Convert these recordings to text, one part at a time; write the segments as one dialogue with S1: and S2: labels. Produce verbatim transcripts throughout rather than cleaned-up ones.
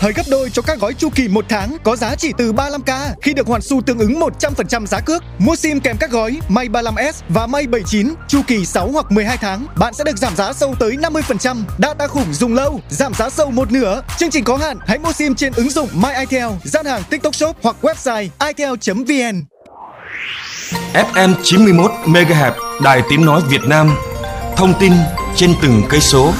S1: hơi gấp đôi cho các gói chu kỳ một tháng có giá chỉ từ ba mươi lăm k khi được hoàn xu tương ứng một trăm phần trăm giá cước. Mua sim kèm các gói May ba mươi lăm S và May bảy mươi chín chu kỳ sáu hoặc mười hai tháng, bạn sẽ được giảm giá sâu tới năm mươi phần trăm. Data khủng dùng lâu, giảm giá sâu một nửa. Chương trình có hạn, hãy mua sim trên ứng dụng My i tel, gian hàng TikTok Shop hoặc website i tel chấm vn.
S2: ép em chín mươi mốt mê ga héc, Đài Tiếng nói Việt Nam. Thông tin trên từng cây số.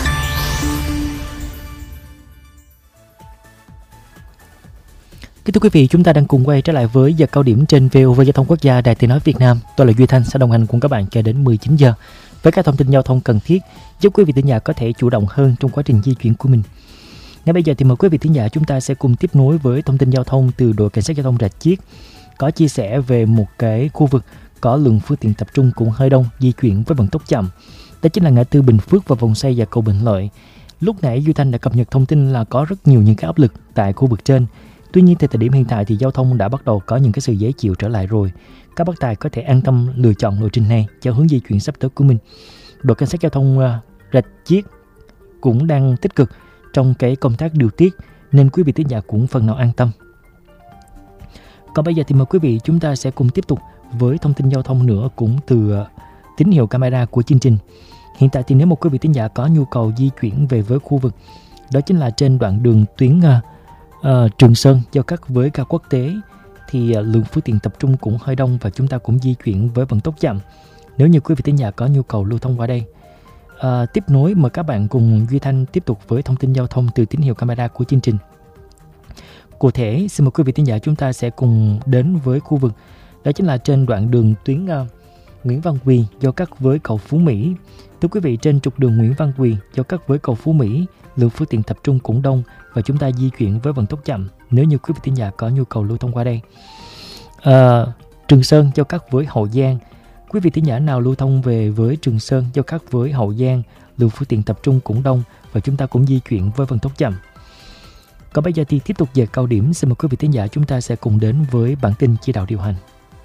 S3: Kính thưa quý vị, chúng ta đang cùng quay trở lại với giờ cao điểm trên vê o vê Giao thông Quốc gia, Đài Tiếng nói Việt Nam. Tôi là Duy Thanh sẽ đồng hành cùng các bạn cho đến mười chín giờ với các thông tin giao thông cần thiết giúp quý vị thính giả có thể chủ động hơn trong quá trình di chuyển của mình. Ngay bây giờ thì mời quý vị thính giả chúng ta sẽ cùng tiếp nối với thông tin giao thông từ đội cảnh sát giao thông Rạch Chiếc, có chia sẻ về một cái khu vực có lượng phương tiện tập trung cũng hơi đông, di chuyển với vận tốc chậm. Đó chính là ngã tư Bình Phước và vòng xoay và cầu Bình Lợi. Lúc nãy Duy Thanh đã cập nhật thông tin là có rất nhiều những cái áp lực tại khu vực trên. Tuy nhiên tại thời điểm hiện tại thì giao thông đã bắt đầu có những cái sự dễ chịu trở lại rồi. Các bác tài có thể an tâm lựa chọn lộ trình này cho hướng di chuyển sắp tới của mình. Đội cảnh sát giao thông Rạch Chiếc cũng đang tích cực trong cái công tác điều tiết nên quý vị thính giả cũng phần nào an tâm. Còn bây giờ thì mời quý vị chúng ta sẽ cùng tiếp tục với thông tin giao thông nữa cũng từ tín hiệu camera của chương trình. Hiện tại thì nếu một quý vị thính giả có nhu cầu di chuyển về với khu vực, đó chính là trên đoạn đường tuyến uh, uh, Trường Sơn giao cắt với ga quốc tế, thì uh, lượng phương tiện tập trung cũng hơi đông và chúng ta cũng di chuyển với vận tốc chậm. Nếu như quý vị thính giả có nhu cầu lưu thông qua đây, uh, tiếp nối mời các bạn cùng Duy Thanh tiếp tục với thông tin giao thông từ tín hiệu camera của chương trình. Cụ thể, xin mời quý vị thính giả chúng ta sẽ cùng đến với khu vực, đó chính là trên đoạn đường tuyến uh, Nguyễn Văn Quyền giao cắt với cầu Phú Mỹ. Thưa quý vị, trên trục đường Nguyễn Văn Quyền giao cắt với cầu Phú Mỹ, lượng phương tiện tập trung cũng đông và chúng ta di chuyển với vận tốc chậm nếu như quý vị thính giả có nhu cầu lưu thông qua đây. À, Trường Sơn giao cắt với Hậu Giang, quý vị thính giả nào lưu thông về với Trường Sơn giao cắt với Hậu Giang, lượng phương tiện tập trung cũng đông và chúng ta cũng di chuyển với vận tốc chậm. Còn bây giờ thì tiếp tục giờ cao điểm, xin mời quý vị thính giả chúng ta sẽ cùng đến với bản tin chỉ đạo điều hành.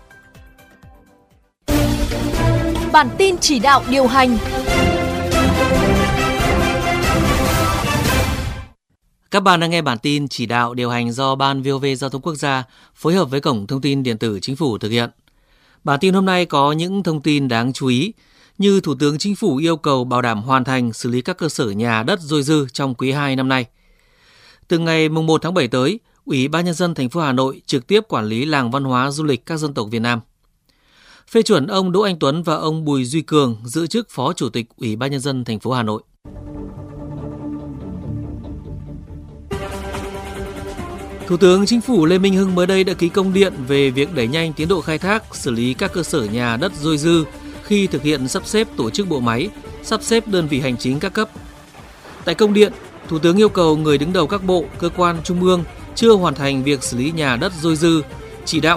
S4: Bản tin chỉ đạo điều hành.
S5: Các bạn đang nghe bản tin chỉ đạo điều hành do Ban vê o vê Giao thông Quốc gia phối hợp với Cổng Thông tin Điện tử Chính phủ thực hiện. Bản tin hôm nay có những thông tin đáng chú ý như Thủ tướng Chính phủ yêu cầu bảo đảm hoàn thành xử lý các cơ sở nhà đất dôi dư trong quý hai năm nay. Từ ngày mùng một tháng bảy tới, Ủy ban Nhân dân thành phố Hà Nội trực tiếp quản lý làng văn hóa du lịch các dân tộc Việt Nam. Phê chuẩn ông Đỗ Anh Tuấn và ông Bùi Duy Cường giữ chức Phó Chủ tịch Ủy ban Nhân dân thành phố Hà Nội. Thủ tướng Chính phủ Lê Minh Hưng mới đây đã ký công điện về việc đẩy nhanh tiến độ khai thác, xử lý các cơ sở nhà đất dôi dư khi thực hiện sắp xếp tổ chức bộ máy, sắp xếp đơn vị hành chính các cấp. Tại công điện, Thủ tướng yêu cầu người đứng đầu các bộ, cơ quan trung ương chưa hoàn thành việc xử lý nhà đất dôi dư, chỉ đạo